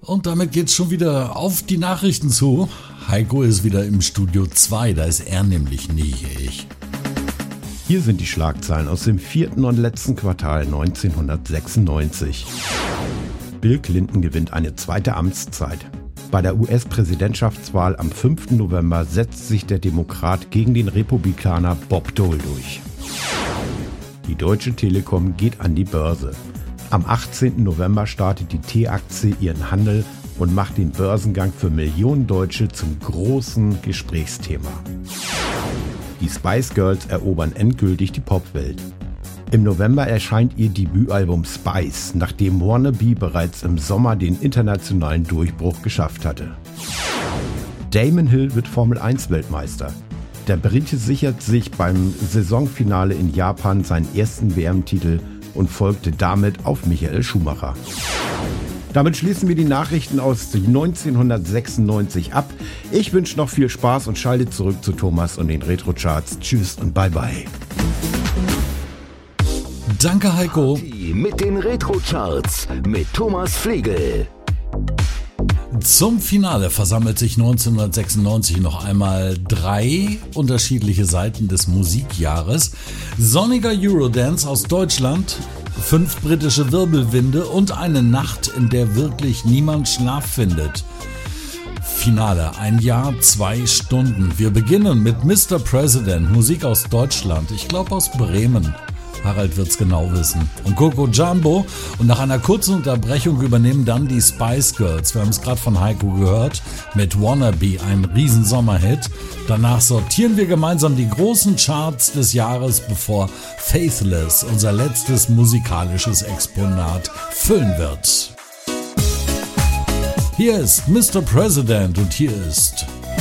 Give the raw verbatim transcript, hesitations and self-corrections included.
Und damit geht's schon wieder auf die Nachrichten zu. Heiko ist wieder im Studio zwei, da ist er nämlich nicht ich. Hier sind die Schlagzeilen aus dem vierten und letzten Quartal neunzehnhundertsechsundneunzig. Bill Clinton gewinnt eine zweite Amtszeit. Bei der U S-Präsidentschaftswahl am fünften November setzt sich der Demokrat gegen den Republikaner Bob Dole durch. Die Deutsche Telekom geht an die Börse. Am achtzehnten November startet die T-Aktie ihren Handel und macht den Börsengang für Millionen Deutsche zum großen Gesprächsthema. Die Spice Girls erobern endgültig die Popwelt. Im November erscheint ihr Debütalbum Spice, nachdem Wannabe bereits im Sommer den internationalen Durchbruch geschafft hatte. Damon Hill wird Formel eins Weltmeister. Der Brite sichert sich beim Saisonfinale in Japan seinen ersten W M-Titel und folgte damit auf Michael Schumacher. Damit schließen wir die Nachrichten aus neunzehnhundertsechsundneunzig ab. Ich wünsche noch viel Spaß und schalte zurück zu Thomas und den Retro-Charts. Tschüss und bye bye. Danke, Heiko. Mit den Retro-Charts mit Thomas Flegel. Zum Finale versammelt sich neunzehnhundertsechsundneunzig noch einmal drei unterschiedliche Seiten des Musikjahres. Sonniger Eurodance aus Deutschland, fünf britische Wirbelwinde und eine Nacht, in der wirklich niemand Schlaf findet. Finale, ein Jahr, zwei Stunden. Wir beginnen mit Mister President, Musik aus Deutschland, ich glaube aus Bremen. Harald wird's genau wissen. Und Coco Jumbo. Und nach einer kurzen Unterbrechung übernehmen dann die Spice Girls. Wir haben es gerade von Heiko gehört mit Wannabe, ein riesen Sommerhit. Danach sortieren wir gemeinsam die großen Charts des Jahres, bevor Faithless, unser letztes musikalisches Exponat, füllen wird. Hier ist Mister President und hier ist